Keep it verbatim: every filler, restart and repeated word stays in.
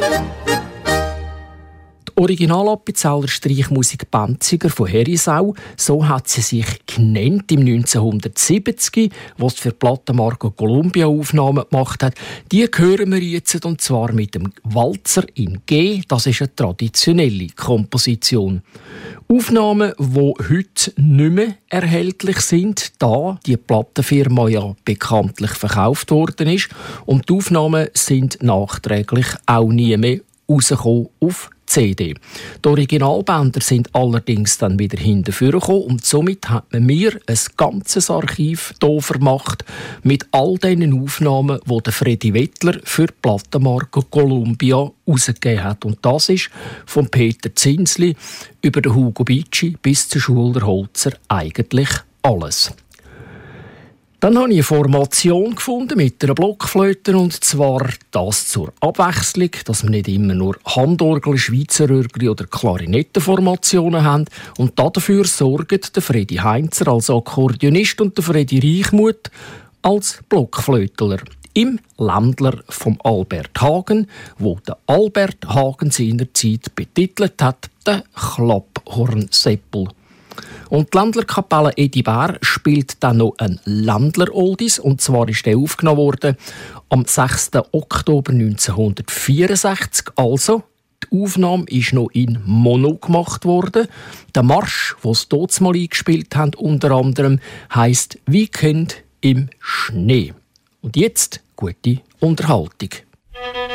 Die Original-Appenzeller Streichmusik Benziger von Herisau, so hat sie sich genannt im neunzehnhundertsiebzig, was für die Plattenmarke Columbia Aufnahmen gemacht hat. Die hören wir jetzt, und zwar mit dem Walzer in G. Das ist eine traditionelle Komposition. Aufnahmen, die heute nicht mehr erhältlich sind, da die Plattenfirma ja bekanntlich verkauft worden ist. Und die Aufnahmen sind nachträglich auch nie mehr rausgekommen auf C D. Die Originalbänder sind allerdings dann wieder hinterhergekommen und somit hat man mir ein ganzes Archiv hier vermacht mit all diesen Aufnahmen, die der Freddy Wettler für die Plattenmarke Columbia herausgegeben hat. Und das ist von Peter Zinsli über den Hugo Bicci bis zu Schuler Holzer eigentlich alles. Dann habe ich eine Formation gefunden mit einer Blockflöte, und zwar das zur Abwechslung, dass wir nicht immer nur Handorgel, Schweizerörgel oder Klarinettenformationen haben. Und dafür sorgen der Freddy Heinzer als Akkordeonist und der Freddy Reichmuth als Blockflötler im Ländler vom Albert Hagen, wo der Albert Hagen seinerzeit betitelt hat, der Klapphornseppel. Und die Ländlerkapelle Edi Bär spielt dann noch ein Ländler-Oldies. Und zwar ist der aufgenommen worden am sechsten Oktober neunzehnhundertvierundsechzig. Also, die Aufnahme ist noch in Mono gemacht worden. Der Marsch, den sie dort mal eingespielt haben, unter anderem, heisst «Weekend im Schnee». Und jetzt gute Unterhaltung.